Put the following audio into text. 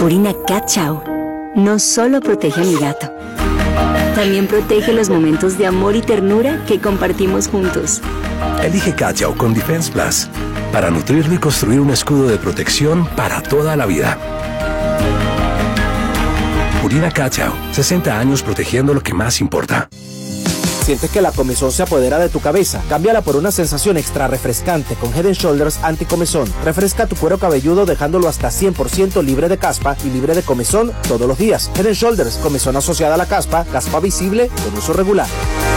Purina Cat Chow no solo protege a mi gato, también protege los momentos de amor y ternura que compartimos juntos. Elige Cat Chow con Defense Plus para nutrirlo y construir un escudo de protección para toda la vida. Purina Cat Chow, 60 años protegiendo lo que más importa. ¿Sientes que la comezón se apodera de tu cabeza? Cámbiala por una sensación extra refrescante con Head & Shoulders Anti-Comezón. Refresca tu cuero cabelludo dejándolo hasta 100% libre de caspa y libre de comezón todos los días. Head & Shoulders, comezón asociada a la caspa visible con uso regular.